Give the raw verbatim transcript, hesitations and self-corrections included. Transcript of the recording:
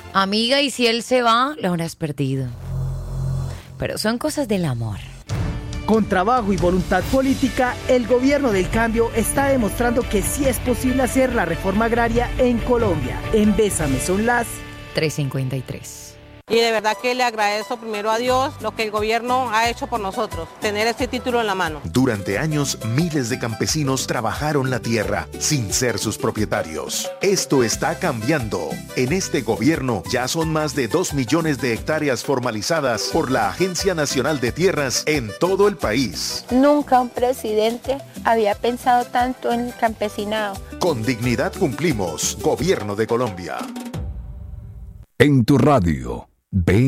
Amiga, y si él se va, lo habrás perdido. Pero son cosas del amor. Con trabajo y voluntad política, el gobierno del cambio está demostrando que sí es posible hacer la reforma agraria en Colombia. En Bésame son las tres cincuenta y tres. Y de verdad que le agradezco primero a Dios lo que el gobierno ha hecho por nosotros, tener este título en la mano. Durante años, miles de campesinos trabajaron la tierra sin ser sus propietarios. Esto está cambiando. En este gobierno ya son más de dos millones de hectáreas formalizadas por la Agencia Nacional de Tierras en todo el país. Nunca un presidente había pensado tanto en el campesinado. Con dignidad cumplimos. Gobierno de Colombia. En tu radio. Ve